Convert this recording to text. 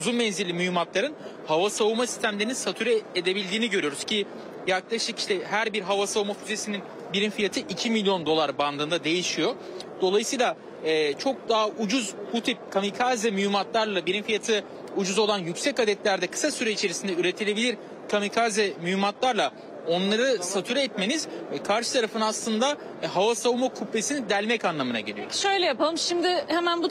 Uzun menzilli mühimmatların hava savunma sistemlerini satüre edebildiğini görüyoruz ki yaklaşık her bir hava savunma füzesinin birim fiyatı 2 milyon dolar bandında değişiyor. Dolayısıyla çok daha ucuz bu tip kamikaze mühimmatlarla birim fiyatı ucuz olan yüksek adetlerde kısa süre içerisinde üretilebilir kamikaze mühimmatlarla onları satüre etmeniz karşı tarafın aslında hava savunma kubbesini delmek anlamına geliyor. Şöyle yapalım. Şimdi hemen bu